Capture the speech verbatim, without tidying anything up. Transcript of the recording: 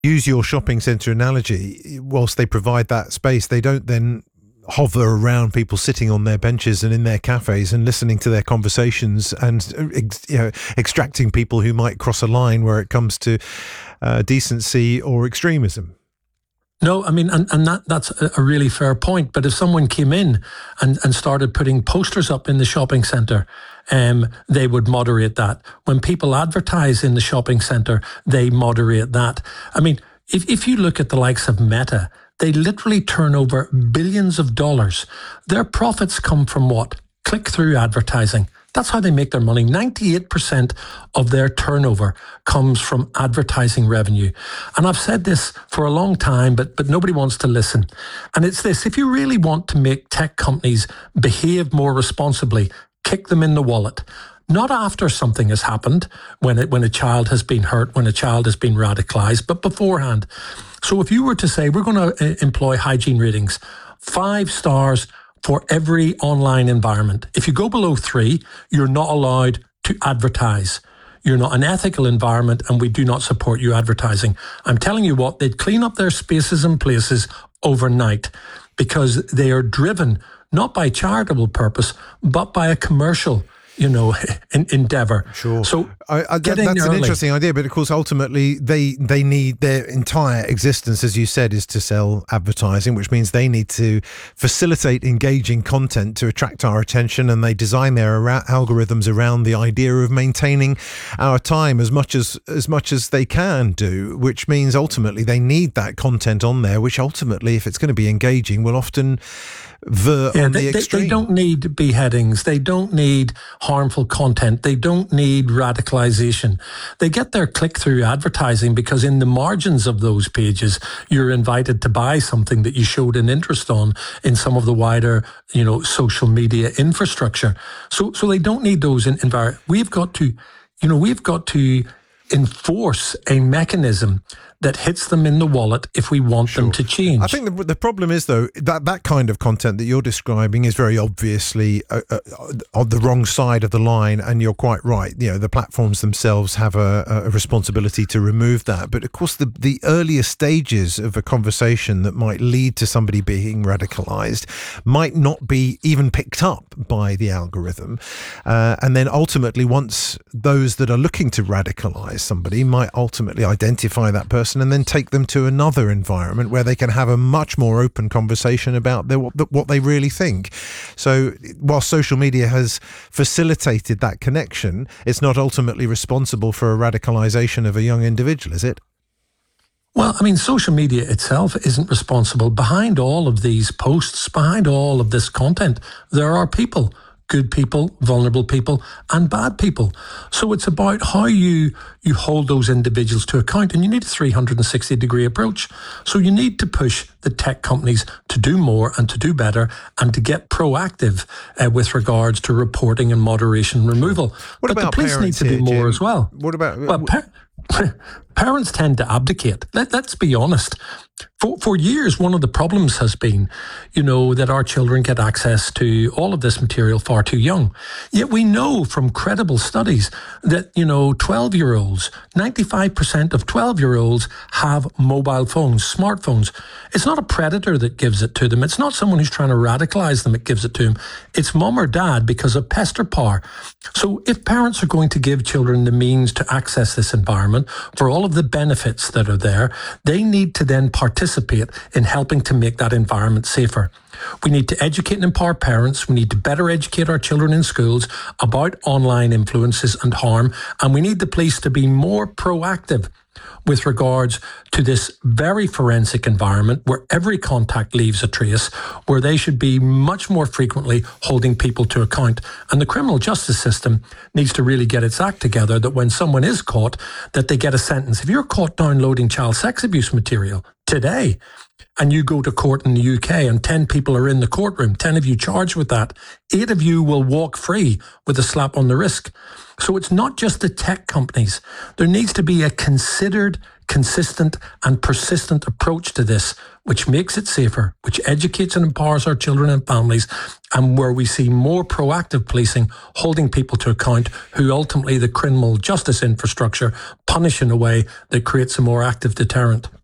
Use your shopping centre analogy, whilst they provide that space, they don't then hover around people sitting on their benches and in their cafes and listening to their conversations and, you know, extracting people who might cross a line where it comes to uh, decency or extremism. No, I mean, and, and that that's a really fair point. But if someone came in and, and started putting posters up in the shopping centre, um, they would moderate that. When people advertise in the shopping centre, they moderate that. I mean, if, if you look at the likes of Meta, they literally turn over billions of dollars. Their profits come from what? Click-through advertising. That's how they make their money. ninety-eight percent of their turnover comes from advertising revenue. And I've said this for a long time, but but nobody wants to listen. And it's this: if you really want to make tech companies behave more responsibly, kick them in the wallet. Not after something has happened, when it, when a child has been hurt, when a child has been radicalized, but beforehand. So if you were to say, we're going to employ hygiene ratings, five stars for every online environment. If you go below three, you're not allowed to advertise. You're not an ethical environment, and we do not support you advertising. I'm telling you what, they'd clean up their spaces and places overnight, because they are driven not by charitable purpose, but by a commercial, you know, in, endeavour. Sure. So I, I, that, that's an interesting idea, but of course, ultimately, they they need their entire existence, as you said, is to sell advertising, which means they need to facilitate engaging content to attract our attention, and they design their ara- algorithms around the idea of maintaining our time as much as as much as they can do, which means ultimately they need that content on there, which ultimately, if it's going to be engaging, will often veer yeah, on they, the extreme. They, they don't need beheadings. They don't need harmful content. They don't need radicalization. They get their click-through advertising because in the margins of those pages, you're invited to buy something that you showed an interest on in some of the wider, you know, social media infrastructure. So, so they don't need those in envir- We've got to, you know, we've got to enforce a mechanism that hits them in the wallet if we want sure. them to change. I think the, the problem is, though, that that kind of content that you're describing is very obviously uh, uh, on the wrong side of the line, and you're quite right. You know, the platforms themselves have a, a responsibility to remove that. But of course, the, the earlier stages of a conversation that might lead to somebody being radicalized might not be even picked up by the algorithm. Uh, and then ultimately, once those that are looking to radicalize somebody might ultimately identify that person and then take them to another environment where they can have a much more open conversation about their, what they really think. So while social media has facilitated that connection, it's not ultimately responsible for a radicalization of a young individual, is it? Well, I mean, social media itself isn't responsible. Behind all of these posts, behind all of this content, there are people. Good people, vulnerable people, and bad people. So it's about how you you hold those individuals to account, and you need a three hundred sixty degree approach. So you need to push the tech companies to do more and to do better and to get proactive uh, with regards to reporting and moderation removal. What but about the police need to here, do more Jim? as well. What about... Well, par- parents tend to abdicate. Let, let's be honest. For, for years, one of the problems has been, you know, that our children get access to all of this material far too young. Yet we know from credible studies that, you know, twelve-year-olds, ninety-five percent of twelve-year-olds have mobile phones, smartphones. It's not a predator that gives it to them. It's not someone who's trying to radicalize them that gives it to them. It's mum or dad because of pester power. So if parents are going to give children the means to access this environment for all of the benefits that are there, they need to then participate in helping to make that environment safer. We need to educate and empower parents. We need to better educate our children in schools about online influences and harm. And we need the police to be more proactive with regards to this very forensic environment where every contact leaves a trace, where they should be much more frequently holding people to account. And the criminal justice system needs to really get its act together that when someone is caught, that they get a sentence. If you're caught downloading child sex abuse material, today, and you go to court in the U K and ten people are in the courtroom, ten of you charged with that, eight of you will walk free with a slap on the wrist. So it's not just the tech companies. There needs to be a considered, consistent and persistent approach to this, which makes it safer, which educates and empowers our children and families, and where we see more proactive policing holding people to account who ultimately the criminal justice infrastructure punish in a way that creates a more active deterrent.